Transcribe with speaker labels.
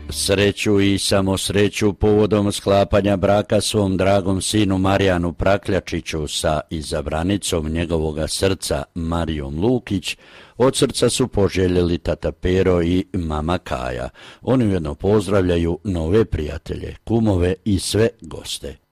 Speaker 1: Sreću i samo sreću povodom sklapanja braka svom dragom sinu Marijanu Prakljačiću sa izabranicom njegovoga srca Marijom Lukić, od srca su poželjeli tata Pero i mama Kaja. Oni ujedno pozdravljaju nove prijatelje, kumove i sve goste.